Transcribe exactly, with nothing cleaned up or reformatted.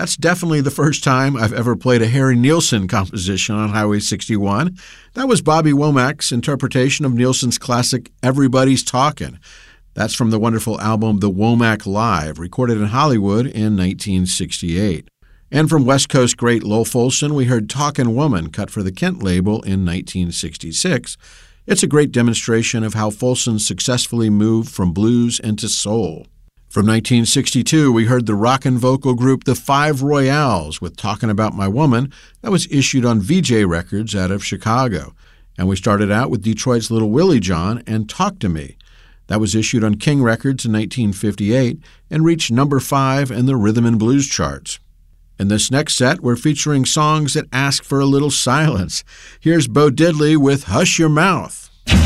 That's definitely the first time I've ever played a Harry Nilsson composition on Highway sixty-one. That was Bobby Womack's interpretation of Nilsson's classic Everybody's Talkin'. That's from the wonderful album The Womack Live, recorded in Hollywood in nineteen sixty-eight. And from West Coast great Lowell Fulson, we heard Talkin' Woman, cut for the Kent label in nineteen sixty-six. It's a great demonstration of how Fulson successfully moved from blues into soul. From nineteen sixty-two, we heard the rockin' vocal group The Five Royales with Talkin' About My Woman. That was issued on V J Records out of Chicago. And we started out with Detroit's Little Willie John and Talk to Me. That was issued on King Records in nineteen fifty-eight and reached number five in the Rhythm and Blues charts. In this next set, we're featuring songs that ask for a little silence. Here's Bo Diddley with Hush Your Mouth.